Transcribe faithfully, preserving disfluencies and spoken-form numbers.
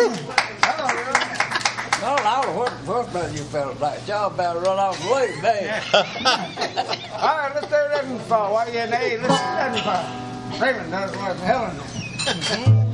Well, I don't know what the first man you fellas like. Y'all about to run off the way, man. All right, let's do that in the fall. Why you in the A? Let's do that in the fall. Raymond does what the hell in it.